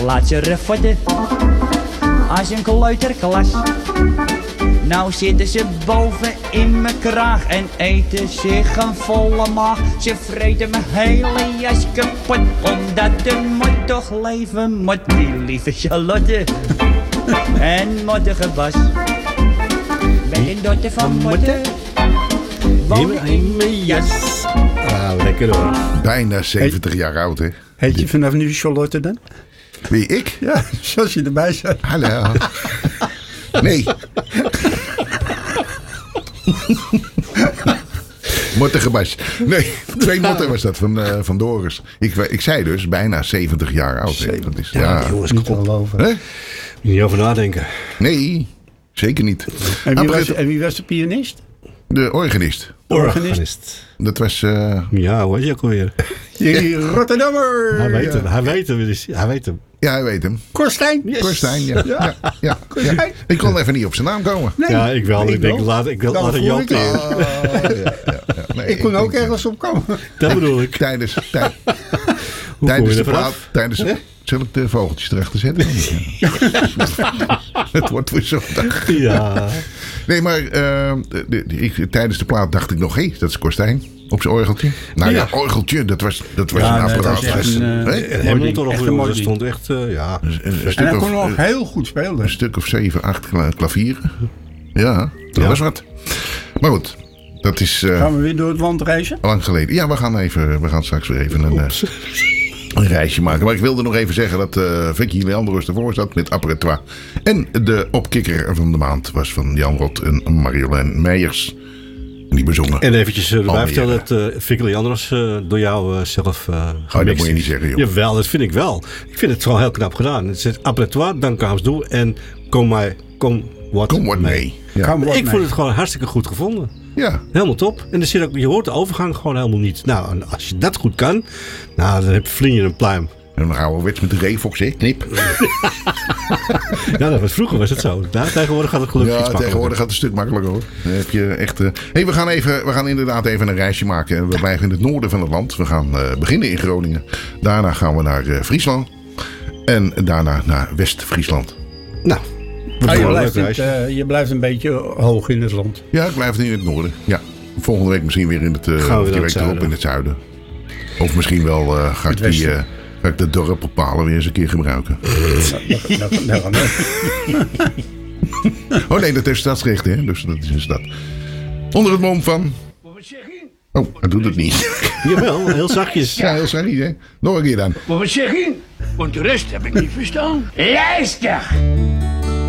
Laat ze refotten als een kleuterklas. Nou zitten ze boven in mijn kraag en eten zich een volle maag. Ze vreten mijn hele jas kapot, omdat de mot toch leven moet. Die lieve Charlotte en mottige Bas. Ben je dochter van motten? Wonen in mijn jas. Ah, lekker hoor. Bijna 70 jaar oud, hè? Heet je vanaf nu Charlotte dan? Wie, ik? Ja, zoals je erbij zat. Hallo. Nee. Mottige Bas. Nee, 2 motten was dat van Doris. Ik zei dus bijna 70 jaar oud. Hè? Dat is, ja. Jongens, Niet kom op. geloven. Hè? Niet over nadenken. Nee, zeker niet. En wie was de pianist? De organist. Organist. Dat was... Ja, hoe heet je ook alweer? Die Rotterdammer. Hij weet hem. Hij weet hem. Hij weet hem. Ja, hij weet hem. Korstijn. Yes. Korstijn, ja. Ja. Ik kon even niet op zijn naam komen. Nee, Ja, ik wel. Ik denk, laat een Jan tegen. Nee, Ik kon ook ergens op komen. Dat bedoel ik. Tijdens Hoe kom je de er plaat... vanaf? Zal ik de vogeltjes erachter zetten? Het wordt weer zo'n dag. Ja. Nee, maar tijdens de plaat dacht ik nog... Hé, dat is Korstijn op zijn orgeltje. Nou ja, orgeltje, dat was een apparaat. dat is echt En Helmond toch echt nog een wel. mooi Dat ding. stond echt, ja. Een En hij kon nog heel goed spelen. Een stuk of 7, 8 klavieren. Ja, dat was wat. Maar goed, dat is Gaan we weer door het land reizen? lang geleden. Ja, we gaan straks weer even een reisje maken. Maar ik wilde nog even zeggen dat Vicky Leandros ervoor zat met Apparetoire. En de opkikker van de maand was van Jan Rot en Marjolein Meijers. En die bezongen. En eventjes erbij Alweer. vertellen dat Vicky Leandros door jou zelf dat moet je niet zeggen, joh. Jawel, dat vind ik wel. Ik vind het gewoon heel knap gedaan. Het zegt Apparetoire, dan Kaams Doel en Kom wat mee. Ja. Gaan we wat Ik mee. vond het gewoon hartstikke goed gevonden. Ja. Helemaal top. En er zit ook, je hoort de overgang gewoon helemaal niet. Nou, en als je dat goed kan, nou, dan verdien je een pluim. En dan ouderwets met de Refox, hè? Knip. Ja, dat was, vroeger was het zo. Nou, tegenwoordig gaat het gelukkig iets Ja, makkelijker. tegenwoordig gaat het een stuk makkelijker, hoor. Dan heb je echt... Hey, we gaan inderdaad even een reisje maken. We blijven in het noorden van het land. We gaan beginnen in Groningen. Daarna gaan we naar Friesland. En daarna naar West-Friesland. Nou, Je blijft een beetje hoog in het land. Ja, ik blijf nu in het noorden. Ja. Volgende week misschien weer in het... Gaan we of die naar week het erop zuiden. in het zuiden. Of misschien wel ga ik de dorp op Palen weer eens een keer gebruiken. Oh nee, dat is stadsrecht, hè? Dus dat is een stad. Onder het mom van... Oh, hij doet het niet. Jawel, heel zachtjes. Ja, heel zachtjes, hè? Nog een keer dan. Wat zeg je? Want de rest heb ik niet verstaan. Luister!